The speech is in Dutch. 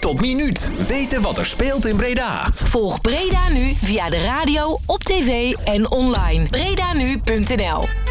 tot minuut weten wat er speelt in Breda. Volg Breda Nu via de radio, op tv en online. BredaNu.nl